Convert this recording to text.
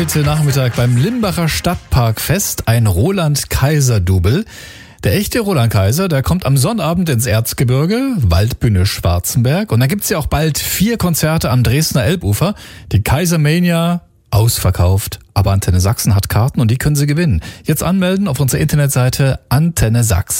heute Nachmittag beim Limbacher Stadtparkfest ein Roland-Kaiser-Double. Der echte Roland Kaiser, der kommt am Sonnabend ins Erzgebirge, Waldbühne Schwarzenberg. Und dann gibt's ja auch bald 4 Konzerte am Dresdner Elbufer. Die Kaisermania, ausverkauft. Aber Antenne Sachsen hat Karten und die können Sie gewinnen. Jetzt anmelden auf unserer Internetseite Antenne Sachsen.